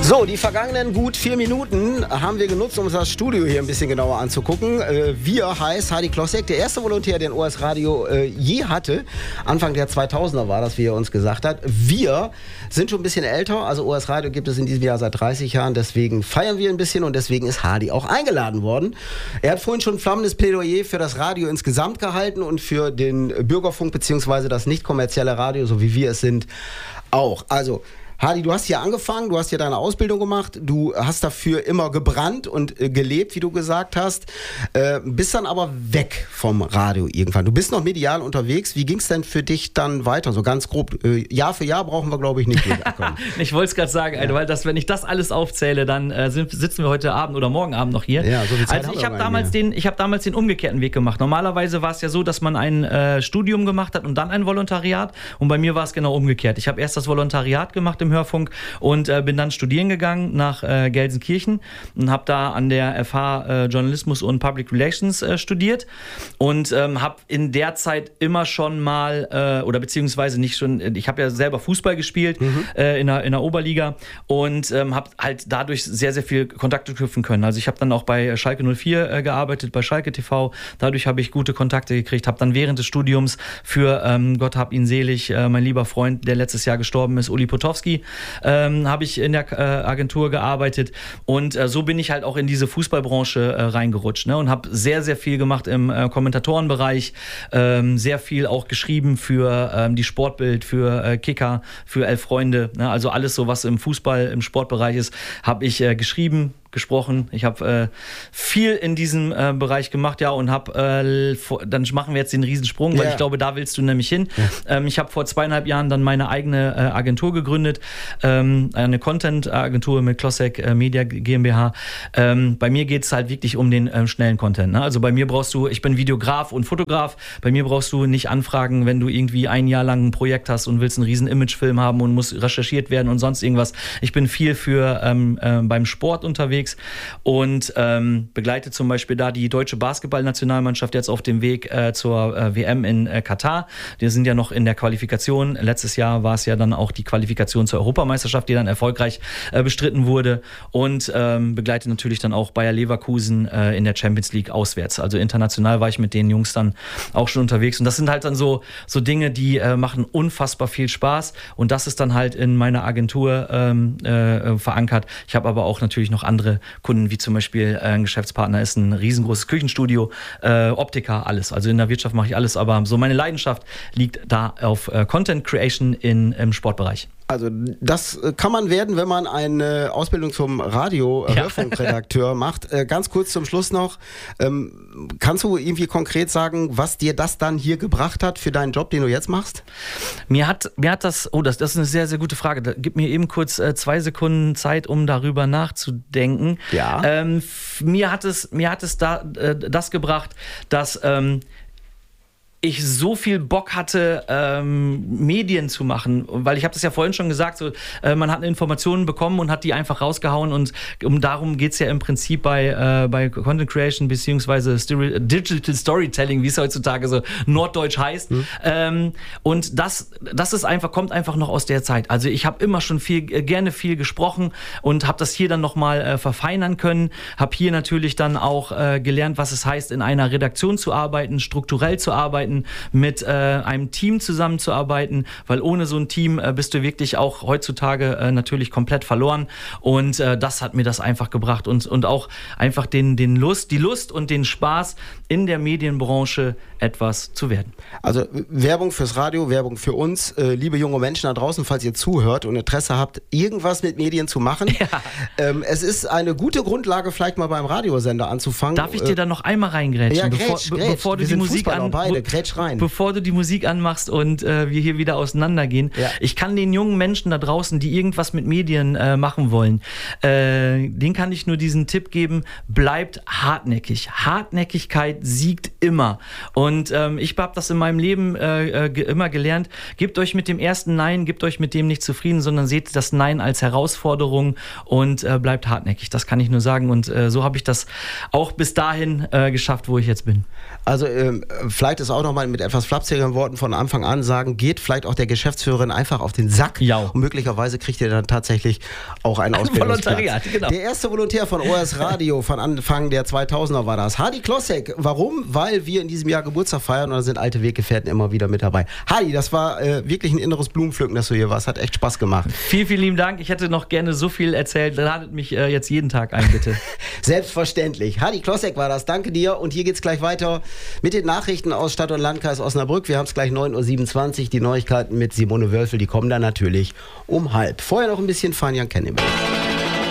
So, die vergangenen gut 4 Minuten haben wir genutzt, um uns das Studio hier ein bisschen genauer anzugucken. Wir heißt Hardy Klossek, der erste Volontär, den OS Radio je hatte. Anfang der 2000er war das, wie er uns gesagt hat. Wir sind schon ein bisschen älter, also OS Radio gibt es in diesem Jahr seit 30 Jahren, deswegen feiern wir ein bisschen und deswegen ist Hardy auch eingeladen worden. Er hat vorhin schon ein flammendes Plädoyer für das Radio insgesamt gehalten und für den Bürgerfunk bzw. das nicht kommerzielle Radio, so wie wir es sind, auch. Also Hardy, du hast hier angefangen, du hast hier deine Ausbildung gemacht, du hast dafür immer gebrannt und gelebt, wie du gesagt hast, bist dann aber weg vom Radio irgendwann. Du bist noch medial unterwegs. Wie ging es denn für dich dann weiter? So ganz grob, Jahr für Jahr brauchen wir, glaube ich, nicht durchkommen. Ich wollte es gerade sagen, ja. Weil wenn ich das alles aufzähle, dann sitzen wir heute Abend oder morgen Abend noch hier. Ja, so viel Zeit also ich habe damals den umgekehrten Weg gemacht. Normalerweise war es ja so, dass man ein Studium gemacht hat und dann ein Volontariat. Und bei mir war es genau umgekehrt. Ich habe erst das Volontariat gemacht im Hörfunk und bin dann studieren gegangen nach Gelsenkirchen und habe da an der FH Journalismus und Public Relations studiert und habe in der Zeit immer schon mal oder beziehungsweise nicht schon, ich habe ja selber Fußball gespielt in der Oberliga und habe halt dadurch sehr, sehr viel Kontakte knüpfen können. Also ich habe dann auch bei Schalke 04 gearbeitet, bei Schalke TV. Dadurch habe ich gute Kontakte gekriegt, habe dann während des Studiums für, Gott hab ihn selig, mein lieber Freund, der letztes Jahr gestorben ist, Uli Potowski, habe ich in der Agentur gearbeitet und so bin ich halt auch in diese Fußballbranche reingerutscht, ne? Und habe sehr, sehr viel gemacht im Kommentatorenbereich, sehr viel auch geschrieben für die Sportbild, für Kicker, für Elf Freunde, ne? Also alles so, was im Fußball, im Sportbereich ist, habe ich geschrieben, gesprochen. Ich habe viel in diesem Bereich gemacht, ja, und dann machen wir jetzt den Riesensprung, weil ich glaube, da willst du nämlich hin. Ja. Ich habe vor 2,5 Jahren dann meine eigene Agentur gegründet, eine Content-Agentur mit Klossek Media GmbH. Bei mir geht es halt wirklich um den schnellen Content, ne? Also bei mir ich bin Videograf und Fotograf, bei mir brauchst du nicht anfragen, wenn du irgendwie ein Jahr lang ein Projekt hast und willst einen riesen Imagefilm haben und muss recherchiert werden und sonst irgendwas. Ich bin viel für beim Sport unterwegs und begleite zum Beispiel da die deutsche Basketballnationalmannschaft jetzt auf dem Weg zur WM in Katar. Wir sind ja noch in der Qualifikation. Letztes Jahr war es ja dann auch die Qualifikation zur Europameisterschaft, die dann erfolgreich bestritten wurde und begleite natürlich dann auch Bayer Leverkusen in der Champions League auswärts. Also international war ich mit den Jungs dann auch schon unterwegs und das sind halt dann so Dinge, die machen unfassbar viel Spaß und das ist dann halt in meiner Agentur verankert. Ich habe aber auch natürlich noch andere Kunden, wie zum Beispiel ein Geschäftspartner ist ein riesengroßes Küchenstudio, Optiker, alles. Also in der Wirtschaft mache ich alles, aber so meine Leidenschaft liegt da auf Content Creation im Sportbereich. Also das kann man werden, wenn man eine Ausbildung zum Hörfunkredakteur macht. Ganz kurz zum Schluss noch, kannst du irgendwie konkret sagen, was dir das dann hier gebracht hat für deinen Job, den du jetzt machst? Mir hat das ist eine sehr, sehr gute Frage. Gib mir eben kurz 2 Sekunden Zeit, um darüber nachzudenken. Ja. Mir hat es das gebracht, dass ich so viel Bock hatte, Medien zu machen, weil ich habe das ja vorhin schon gesagt, so, man hat Informationen bekommen und hat die einfach rausgehauen und darum geht es ja im Prinzip bei Content Creation beziehungsweise Digital Storytelling, wie es heutzutage so norddeutsch heißt. Und das ist kommt einfach noch aus der Zeit. Also ich habe immer schon gerne viel gesprochen und habe das hier dann nochmal verfeinern können, habe hier natürlich dann auch gelernt, was es heißt, in einer Redaktion zu arbeiten, strukturell zu arbeiten, mit einem Team zusammenzuarbeiten, weil ohne so ein Team bist du wirklich auch heutzutage natürlich komplett verloren und das hat mir das einfach gebracht und auch einfach die Lust und den Spaß in der Medienbranche etwas zu werden. Also Werbung fürs Radio, Werbung für uns, liebe junge Menschen da draußen, falls ihr zuhört und Interesse habt, irgendwas mit Medien zu machen. Ja. Es ist eine gute Grundlage, vielleicht mal beim Radiosender anzufangen. Darf ich dir da noch einmal reingrätschen, ja, bevor du die Musik Bevor du die Musik anmachst und wir hier wieder auseinandergehen. Ja. Ich kann den jungen Menschen da draußen, die irgendwas mit Medien machen wollen, denen kann ich nur diesen Tipp geben, bleibt hartnäckig. Hartnäckigkeit siegt immer. Und ich habe das in meinem Leben immer gelernt, gebt euch mit dem ersten Nein, gebt euch mit dem nicht zufrieden, sondern seht das Nein als Herausforderung und bleibt hartnäckig. Das kann ich nur sagen und so habe ich das auch bis dahin geschafft, wo ich jetzt bin. Also vielleicht ist auch noch noch mal mit etwas flapsigeren Worten von Anfang an sagen, geht vielleicht auch der Geschäftsführerin einfach auf den Sack. Ja. Und möglicherweise kriegt ihr dann tatsächlich auch einen Ausbildungsplatz. Volontariat, genau. Der erste Volontär von OS Radio von Anfang der 2000er war das. Hadi Klossek. Warum? Weil wir in diesem Jahr Geburtstag feiern und da sind alte Weggefährten immer wieder mit dabei. Hadi, das war wirklich ein inneres Blumenpflücken, dass du hier warst. Hat echt Spaß gemacht. Vielen, vielen lieben Dank. Ich hätte noch gerne so viel erzählt. Ladet mich jetzt jeden Tag ein, bitte. Selbstverständlich. Hadi Klossek war das. Danke dir. Und hier geht's gleich weiter mit den Nachrichten aus Stadt- und Landkreis Osnabrück. Wir haben es gleich 9.27 Uhr. Die Neuigkeiten mit Simone Wölfel, die kommen dann natürlich um 12:30. Vorher noch ein bisschen Fanian Cannibal.